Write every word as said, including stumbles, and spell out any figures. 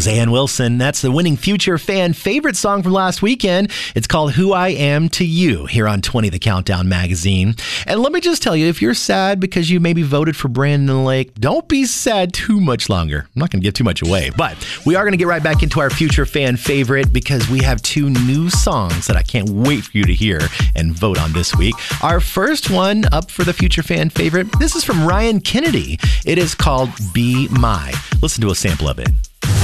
Roseanne Wilson. That's the winning Future Fan favorite song from last weekend. It's called Who I Am to You here on twenty The Countdown magazine. And let me just tell you, if you're sad because you maybe voted for Brandon Lake, don't be sad too much longer. I'm not going to give too much away, but we are going to get right back into our Future Fan favorite because we have two new songs that I can't wait for you to hear and vote on this week. Our first one up for the Future Fan favorite, this is from Ryan Kennedy. It is called Be My. Listen to a sample of it.